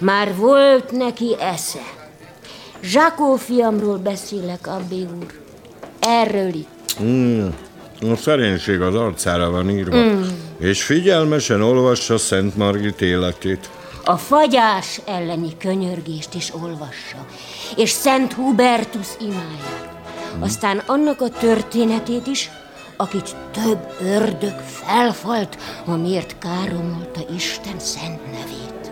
Már volt neki esze. Zsakó fiamról beszélek, abbé úr. Erről itt. A szerénység az arcára van írva. És figyelmesen olvassa Szent Margit életét. A fagyás elleni könyörgést is olvassa, és Szent Hubertus imáját. Aztán annak a történetét is, akit több ördög felfalt, amiért káromolta Isten szent nevét.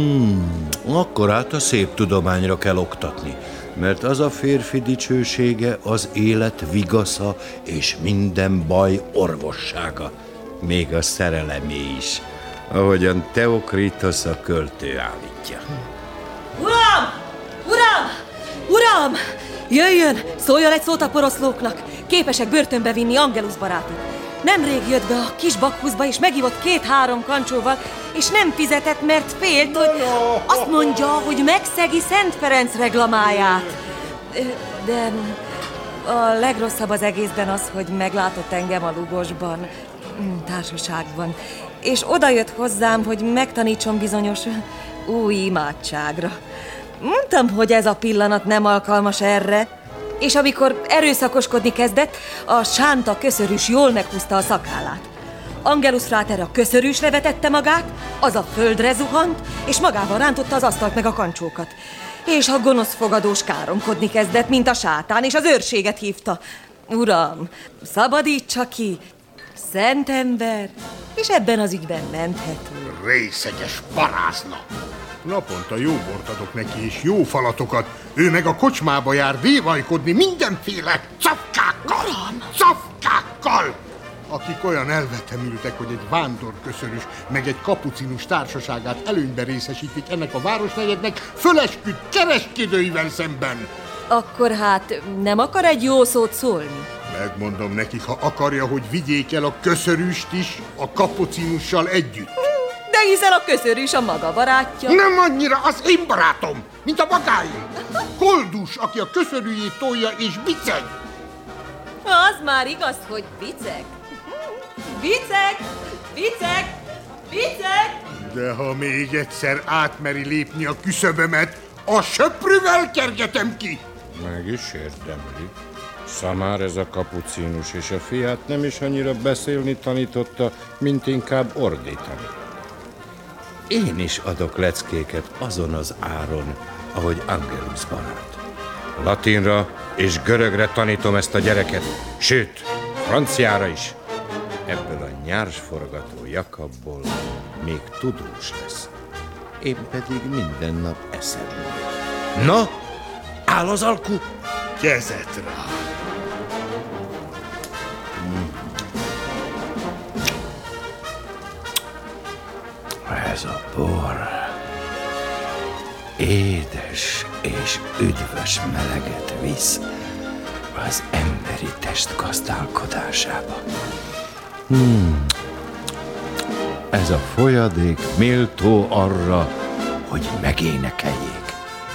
Akkor át a szép tudományra kell oktatni, mert az a férfi dicsősége az élet vigasza és minden baj orvossága, még a szerelemé is, ahogyan Theokritos a költő állítja. Uram! Uram! Uram! Jöjjön, szóljon egy szót a poroszlóknak. Képesek börtönbe vinni Angelus barátot. Nemrég jött be a kis Bakkuszba, és megivott 2-3 kancsóval, és nem fizetett, mert félt, hogy azt mondja, hogy megszegi Szent Ferenc reglamáját. De a legrosszabb az egészben az, hogy meglátott engem a Lugosban, társaságban, és odajött hozzám, hogy megtanítson bizonyos új imádságra. Mondtam, hogy ez a pillanat nem alkalmas erre, és amikor erőszakoskodni kezdett, a sánta köszörűs jól meghúzta a szakállát. Angelus Frater a köszörűsre vetette magát, az a földre zuhant, és magával rántotta az asztalt meg a kancsókat. És a gonosz fogadós káromkodni kezdett, mint a sátán, és az őrséget hívta. Uram, szabadítsa ki, szent ember, és ebben az ügyben menthető. Részeges parázna! Naponta jó bort adok neki, és jó falatokat. Ő meg a kocsmába jár vévajkodni mindenféle cafkákkal! Uram! Cafkákkal! Akik olyan elvetemültek, hogy egy vándorköszörűs, meg egy kapucinus társaságát előnyben részesítik ennek a városnegyednek fölesküdt kereskedőivel szemben. Akkor hát nem akar egy jó szót szólni? Megmondom nekik, ha akarja, hogy vigyék el a köszörűst is a kapucinussal együtt. De hiszen a köszörűs a maga barátja. Nem annyira az én barátom, mint a magáé. Koldus, aki a köszörűjét tolja és biceg. Az már igaz, hogy biceg. Biceg! Biceg! Biceg! De ha még egyszer átmeri lépni a küszöbömet, a söprűvel kergetem ki. Meg is érdemli. Szamár ez a kapucinus, és a fiát nem is annyira beszélni tanította, mint inkább ordítani. Én is adok leckéket azon az áron, ahogy Angelus barát. Latinra és görögre tanítom ezt a gyereket, sőt, franciára is. Ebből a nyársforgató Jakabból még tudós lesz. Én pedig minden nap eszem. Na, áll az alku? Kezet rá! Ez a bor édes és üdvös meleget visz az emberi test gazdálkodásába. Ez a folyadék méltó arra, hogy megénekeljék.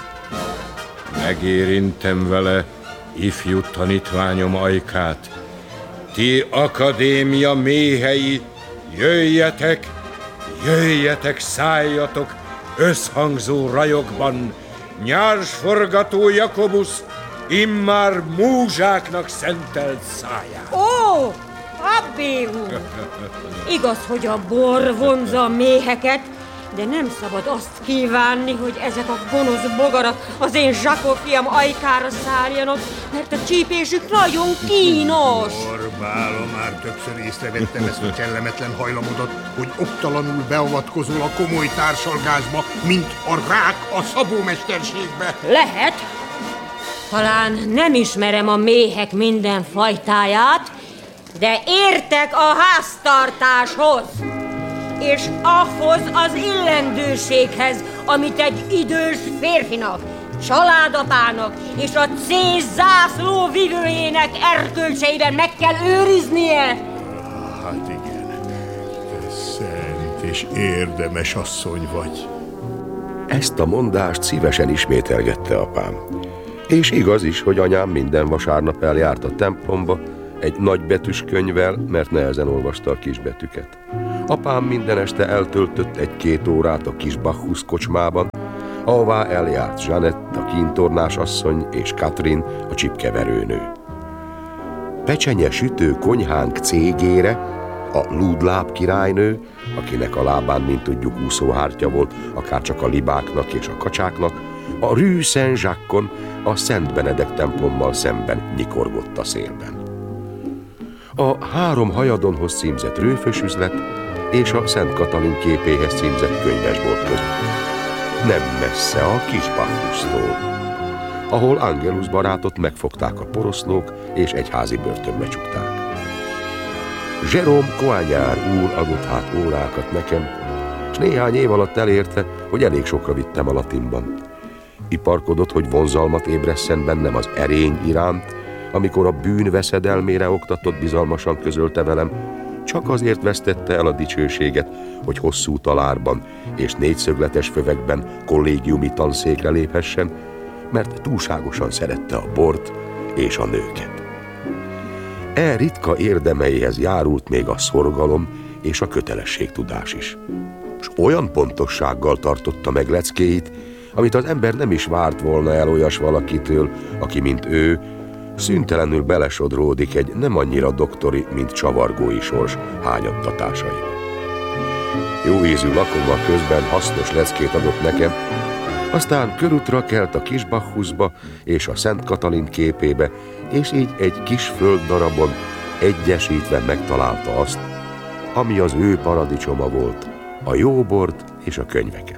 Megérintem vele ifjú tanítványom ajkát. Ti akadémia méhei, jöjjetek, jöjjetek, szálljatok összhangzó rajokban, nyársforgató Jakobusz immár múzsáknak szentelt száját. Ó, abbé úr! Igaz, hogy a bor vonzza a méheket, de nem szabad azt kívánni, hogy ezek a gonosz bogarak az én Zsakó fiam ajkára szálljanak, mert a csípésük nagyon kínos. Orbálom, már többször észrevettem ezt a kellemetlen hajlamodat, hogy oktalanul beavatkozol a komoly társalgásba, mint a rák a szabómesterségbe. Lehet. Talán nem ismerem a méhek minden fajtáját, de értek a háztartáshoz, és ahhoz az illendőséghez, amit egy idős férfinak, családapának és a céz zászló vivőjének erkölcseiben meg kell őriznie. Hát igen, te szent és érdemes asszony vagy. Ezt a mondást szívesen ismételgette apám. És igaz is, hogy anyám minden vasárnap eljárt a templomba, egy nagybetűs könyvvel, mert nehezen olvasta a kisbetűket. Apám minden este eltöltött 1-2 órát a kis Bacchus kocsmában, ahová eljárt Jeanette, a kíntornás asszony, és Katrin, a csipkeverőnő. Pecsenye sütő konyhánk cégére a Ludláb királynő, akinek a lábán, mint tudjuk, úszóhártya volt, akárcsak a libáknak és a kacsáknak, a Rue Saint-Jacques-on, a Szent Benedek templommal szemben nyikorgott a szélben. A 3 hajadonhoz címzett rőfösüzlet és a Szent Katalin képéhez címzett könyvesbolt között. Nem messze a Kisbacchusztól, ahol Angelus barátot megfogták a poroszlók és egyházi börtönbe csukták. Jérôme Coignard úr adott hát órákat nekem, és néhány év alatt elérte, hogy elég sokra vittem a latinban. Iparkodott, hogy vonzalmat ébresszen bennem az erény iránt, amikor a bűn veszedelmére oktatott bizalmasan közölte velem, csak azért vesztette el a dicsőséget, hogy hosszú talárban és 4 fövekben kollégiumi tanszékre léphessen, mert túlságosan szerette a bort és a nőket. Ritka érdemeihez járult még a szorgalom és a kötelességtudás is. És olyan pontossággal tartotta meg leckéit, amit az ember nem is várt volna el olyas valakitől, aki, mint ő, szüntelenül belesodródik egy nem annyira doktori, mint csavargói sors hányattatásaiba. Jó ízű lakommal közben hasznos leckét adott nekem, aztán körútra kelt a Kisbacchusba és a Szent Katalin képébe, és így egy kis földdarabon egyesítve megtalálta azt, ami az ő paradicsoma volt, a jó bort és a könyveket.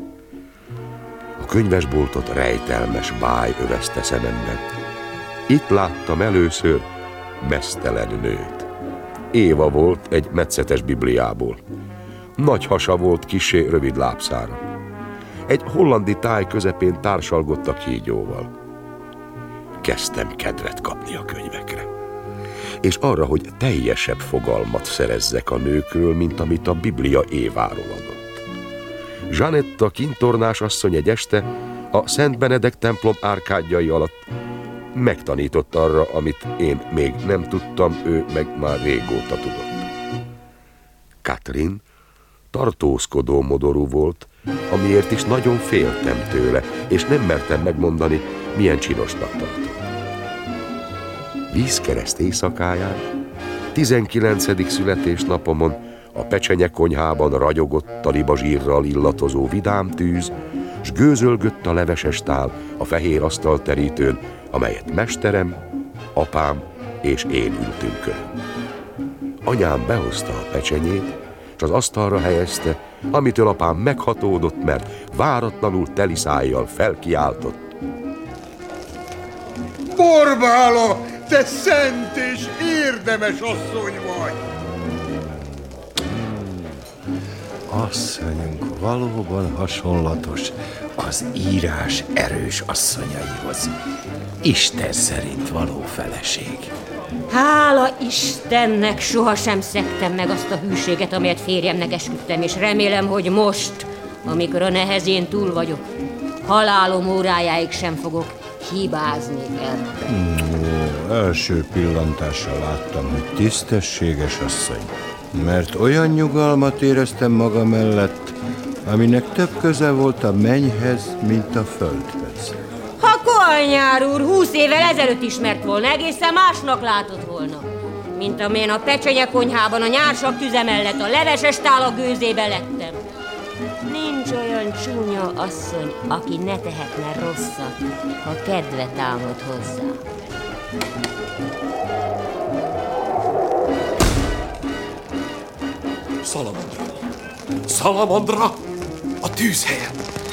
A könyvesboltot rejtelmes báj övezte szememben. Itt láttam először meztelen nőt. Éva volt egy metszetes bibliából. Nagy hasa volt kissé rövid lábszára. Egy hollandi táj közepén társalgott a kígyóval. Kezdtem kedvet kapni a könyvekre, és arra, hogy teljesebb fogalmat szerezzek a nőkről, mint amit a Biblia Éváról adott. Jeanette, a kíntornás asszony egy este a Szent Benedek templom árkádjai alatt megtanított arra, amit én még nem tudtam, ő meg már régóta tudott. Katrin tartózkodó modorú volt, amiért is nagyon féltem tőle, és nem mertem megmondani, milyen csinosnak tartott. Vízkereszt éjszakáján, 19. születésnapomon a Pecsenye konyhában ragyogott talibazsírral illatozó vidám tűz, s gőzölgött a leveses tál a fehér asztalterítőn, amelyet mesterem, apám és én ültünk körül. Anyám behozta a pecsenyét, és az asztalra helyezte, amitől apám meghatódott, mert váratlanul teli szájjal felkiáltott. Borbála, te szent és érdemes asszony vagy! Asszonyunk valóban hasonlatos az írás erős asszonyaihoz. Isten szerint való feleség. Hála Istennek, sohasem szektem meg azt a hűséget, amelyet férjemnek esküdtem, és remélem, hogy most, amikor a nehezén túl vagyok, halálom órájáig sem fogok hibázni ebben. Első pillantásra láttam, hogy tisztességes asszony, mert olyan nyugalmat éreztem maga mellett, aminek több köze volt a mennyhez, mint a földhöz. Ha Coignard úr 20 évvel ezelőtt ismert volna, egészen másnak látott volna, mint amilyen a Pecsenye konyhában a nyársak tüze mellett a leveses tál a gőzébe lettem. Nincs olyan csúnya asszony, aki ne tehetne rosszat, ha kedve támad hozzá. Szalamandra! Szalamandra! A tűzhelyen!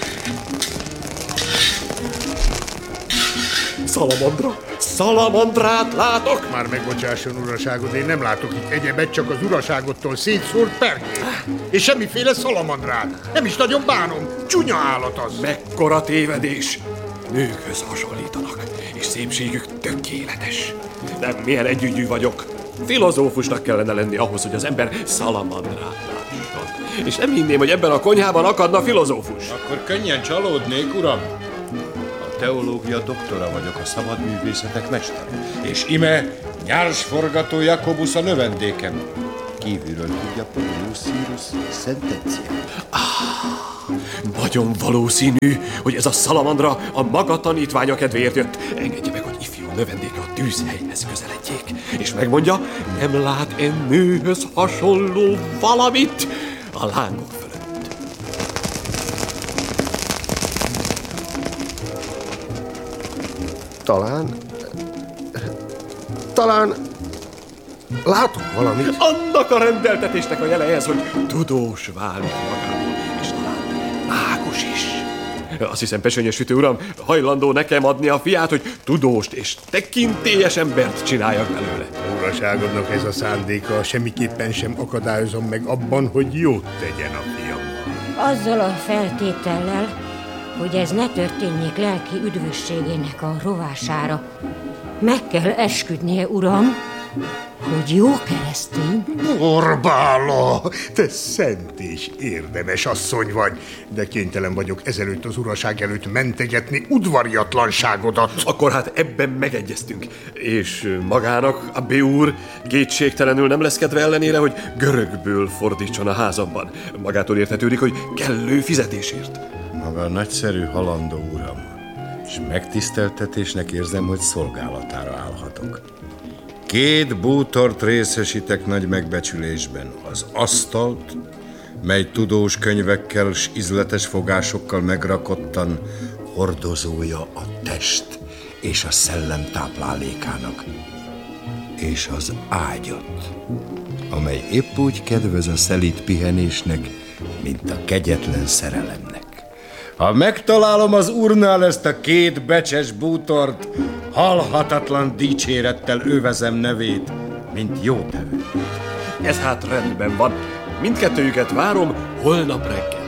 Szalamandra! Szalamandrát látok! Már megbocsásson, uraságod, én nem látok itt egyebet, csak az uraságodtól szétszórt pergét. És semmiféle szalamandrát. Nem is nagyon bánom. Csúnya állat az. Mekkora tévedés! Nőkhöz hasonlítanak, és szépségük tökéletes. Nem, milyen együgyű vagyok. Filozófusnak kellene lenni ahhoz, hogy az ember szalamandrát lásson. És nem hinném, hogy ebben a konyhában akadna filozófus. Akkor könnyen csalódnék, uram. A teológia doktora vagyok, a szabadművészetek mestere. És ime nyársforgató Jakobusz a növendékem. Kívülről tudja Publius Syrus szentenciát. Nagyon valószínű, hogy ez a szalamandra a maga tanítványa kedvéért jött. Engedje meg, hogy ifjú növendéke a tűzhelyhez közeledjék, és megmondja, nem lát nőhöz hasonló valamit a lángok fölött. Talán látok valamit. Annak a rendeltetésnek a jele ez, hogy tudós válik magából, és talán mágus is. Azt hiszem, Pesönyösütő uram, hajlandó nekem adni a fiát, hogy tudóst és tekintélyes embert csináljak belőle. Uraságodnak ez a szándéka, semmiképpen sem akadályozom meg abban, hogy jót tegyen a fiammal. Azzal a feltétellel, hogy ez ne történjék lelki üdvösségének a rovására. Meg kell esküdnie, uram, hogy jó keresztény. Orbála, te szent és érdemes asszony vagy, de kénytelen vagyok ezelőtt az uraság előtt mentegetni udvariatlanságodat. Akkor hát ebben megegyeztünk. És magának, abbé úr, kétségtelenül nem lesz kedve ellenére, hogy görögből fordítson a házamban. Magától értetődik, hogy kellő fizetésért. Maga nagyszerű halandó uram, és megtiszteltetésnek érzem, hogy szolgálatára állhatok. 2 bútort részesítek nagy megbecsülésben. Az asztalt, mely tudós könyvekkel s ízletes fogásokkal megrakottan hordozója a test és a szellem táplálékának, és az ágyat, amely épp úgy kedvez a szelíd pihenésnek, mint a kegyetlen szerelemnek. Ha megtalálom az urnál ezt a 2 becses bútort, halhatatlan dicsérettel övezem nevét, mint jótevő. Ez hát rendben van. Mindkettőjüket várom holnap reggel.